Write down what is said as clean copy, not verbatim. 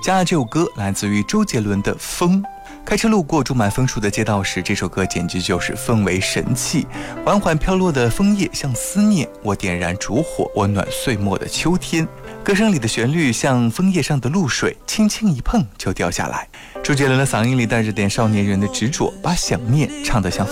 接下来这首歌来自于周杰伦的《风》。开车路过种满枫树的街道时，这首歌简直就是氛围神器。缓缓飘落的枫叶像思念，我点燃烛火，我暖岁末的秋天。歌声里的旋律像枫叶上的露水，轻轻一碰就掉下来。周杰伦的嗓音里带着点少年人的执着，把想念唱得像